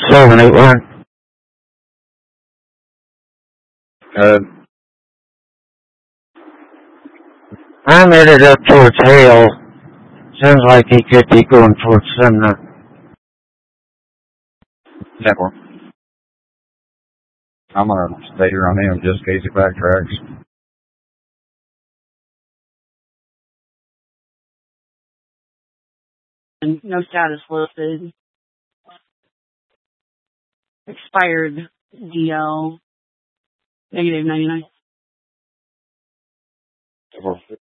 781. I'm headed up towards Hale. Sounds like he could be going towards Sumner. Network. I'm gonna stay here on him just in case he backtracks. No status listed. Expired DL. -99.